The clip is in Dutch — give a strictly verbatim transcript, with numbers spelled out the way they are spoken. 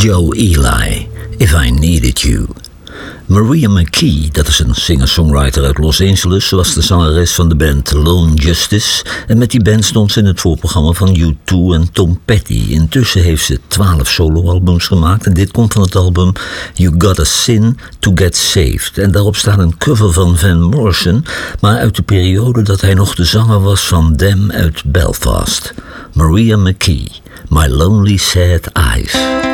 Joe Ely, If I Needed You. Maria McKee, dat is een singer-songwriter uit Los Angeles, was de zangeres van de band Lone Justice. En met die band stond ze in het voorprogramma van U twee en Tom Petty. Intussen heeft ze twaalf soloalbums gemaakt en dit komt van het album You Gotta Sin to Get Saved. En daarop staat een cover van Van Morrison, maar uit de periode dat hij nog de zanger was van Them uit Belfast. Maria McKee, My Lonely Sad Eyes.